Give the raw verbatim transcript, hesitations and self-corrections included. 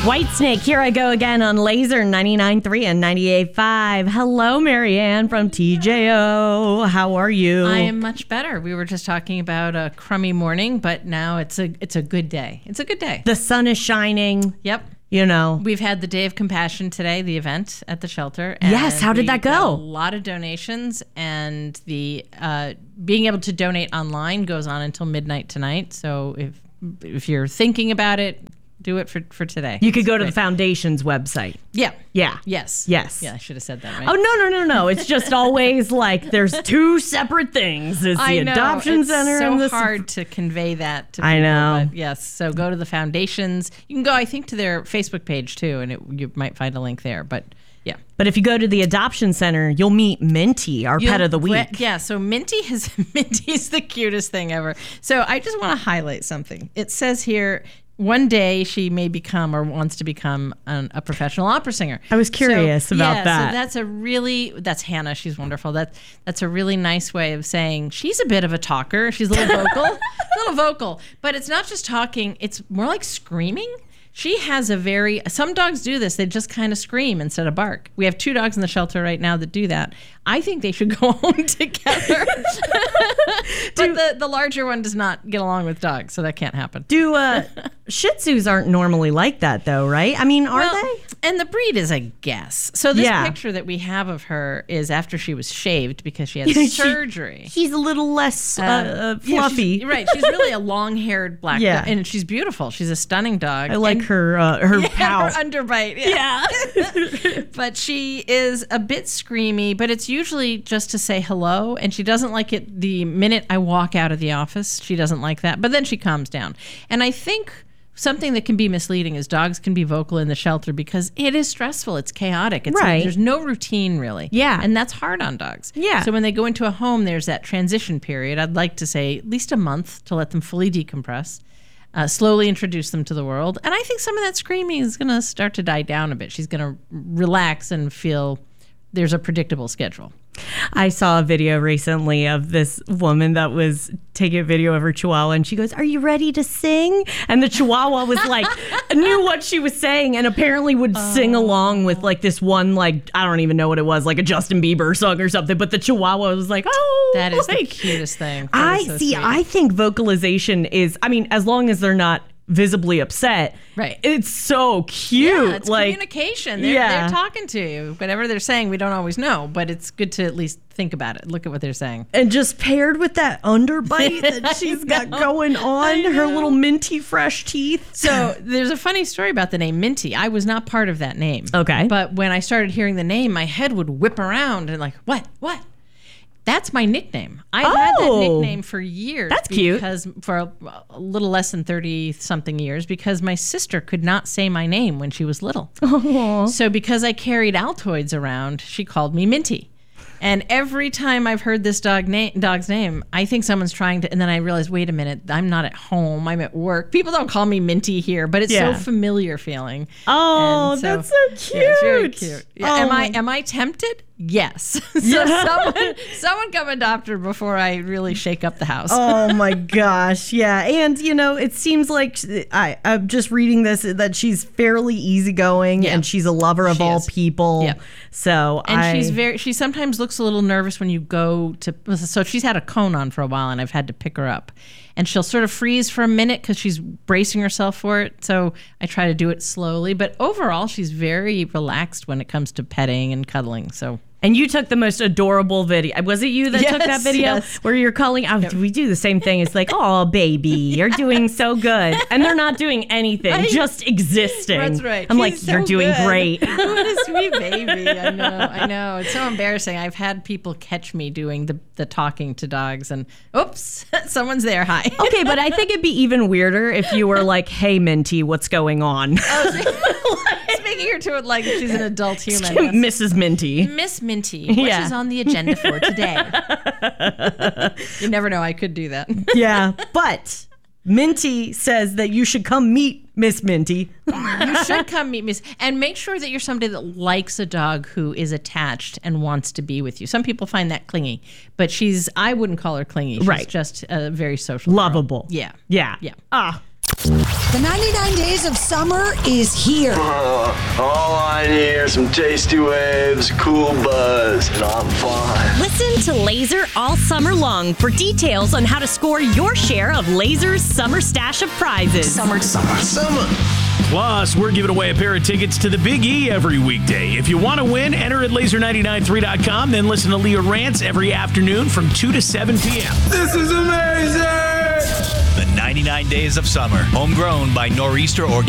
Whitesnake, here I go again on Laser ninety-nine point three and ninety-eight point five. Hello, Marianne from T J O. How are you? I am much better. We were just talking about a crummy morning, but now it's a it's a good day. It's a good day. The sun is shining. Yep. You know. We've had the Day of Compassion today, the event at the shelter. And yes, how did that go? A lot of donations, and the uh, being able to donate online goes on until midnight tonight. So if if you're thinking about it, do it for, for today. You could go to the foundation's website. Yeah. Yeah. Yes. Yes. Yeah, I should have said that, right? Oh, no, no, no, no. It's just always like there's two separate things. It's the I know. adoption it's center so and the hard to convey that to people. I know. But yes. So go to the foundations. You can go, I think, to their Facebook page too, and it, you might find a link there. But yeah. But if you go to the adoption center, you'll meet Minty, our You'll, pet of the week. Yeah. So Minty has Minty is the cutest thing ever. So I just want to highlight something. It says here, one day she may become or wants to become an, a professional opera singer. I was curious so, about yeah, that. So that's a really, that's Hannah. She's wonderful. That That's a really nice way of saying she's a bit of a talker. She's a little vocal, a little vocal. But it's not just talking. It's more like screaming. She has a very, some dogs do this. They just kind of scream instead of bark. We have two dogs in the shelter right now that do that. I think they should go home together. But the, the larger one does not get along with dogs, so that can't happen. Do uh, Shih Tzus aren't normally like that, though, right? I mean, are well, they? And the breed is a guess. So this Yeah. picture that we have of her is after she was shaved because she had She- surgery. He's a little less uh, uh, Yeah, fluffy. she's- right. She's really a long-haired black Yeah. dog. And she's beautiful. She's a stunning dog. I like And- her uh, her Yeah, pout. her underbite. Yeah. Yeah. But she is a bit screamy, but it's usually just to say hello. And she doesn't like it the minute I walk out of the office. She doesn't like that. But then she calms down. And I think something that can be misleading is dogs can be vocal in the shelter because it is stressful. It's chaotic. It's Right. There's no routine really. Yeah. And that's hard on dogs. Yeah. So when they go into a home, there's that transition period. I'd like to say at least a month to let them fully decompress. Uh, slowly introduce them to the world. And I think some of that screaming is going to start to die down a bit. She's going to relax and feel there's a predictable schedule. I saw a video recently of this woman that was taking a video of her chihuahua, and she goes, "Are you ready to sing?" And the chihuahua was like, knew what she was saying, and apparently would oh. sing along with like this one, like, I don't even know what it was, like a Justin Bieber song or something. But the chihuahua was like, oh, that is like, the cutest thing. That I so see. sweet. I think vocalization is, I mean, as long as they're not visibly upset, right? It's so cute. Yeah, it's like communication. They're, yeah. they're talking to you. Whatever they're saying, we don't always know, but it's good to at least think about it. Look at what they're saying. And just paired with that underbite that she's got going on, her little minty fresh teeth. So there's a funny story about the name Minty. I was not part of that name. Okay. But when I started hearing the name, my head would whip around and like, what, what? That's my nickname. I've oh, had that nickname for years. That's cute. Because for a, a little less than thirty-something years, because my sister could not say my name when she was little. Aww. So because I carried Altoids around, she called me Minty. And every time I've heard this dog na- dog's name, I think someone's trying to, and then I realize, wait a minute, I'm not at home, I'm at work. People don't call me Minty here, but it's yeah. so familiar feeling. Oh, so, that's so cute. Yeah, it's very cute. Yeah. Oh am I my- am I tempted? Yes. So Yeah. someone someone come adopt her before I really shake up the house. Oh my gosh, yeah. And you know, it seems like I, I'm just reading this that she's fairly easygoing Yeah. and she's a lover of She all is. people. Yeah. So And I, she's very, she sometimes looks a little nervous when you go to, so she's had a cone on for a while and I've had to pick her up. And she'll sort of freeze for a minute because she's bracing herself for it. So I try to do it slowly. But overall, she's very relaxed when it comes to petting and cuddling. So. And you took the most adorable video. Was it you that Yes, took that video yes. where you're calling? Oh, we do the same thing. It's like, oh, baby, you're doing so good. And they're not doing anything, I- just existing. That's right. I'm She's like, so you're doing good. great. What a sweet baby. I know. I know. It's so embarrassing. I've had people catch me doing the, the talking to dogs and oops, someone's there. Hi. Okay, but I think it'd be even weirder if you were like, hey, Minty, what's going on? It's making her to it like she's an adult human. Missus Minty. Miss Minty, what Yeah. is on the agenda for today? You never know. I could do that. Yeah, but Minty says that you should come meet Miss Minty. You should come meet Miss, and make sure that you're somebody that likes a dog who is attached and wants to be with you. Some people find that clingy, but she's, I wouldn't call her clingy. She's Right. just a very social girl. Lovable. Yeah. Yeah. Yeah. Ah. The ninety-nine days of summer is here. Uh, all I need are some tasty waves, cool buzz, and I'm fine. Listen to Laser all summer long for details on how to score your share of Laser's summer stash of prizes. Summer, summer, Summer. Plus, we're giving away a pair of tickets to the Big E every weekday. If you want to win, enter at laser nine nine three dot com, then listen to Leah Rants every afternoon from two to seven p.m. This is amazing! The ninety-nine Days of Summer, homegrown by Nor'easter Organic.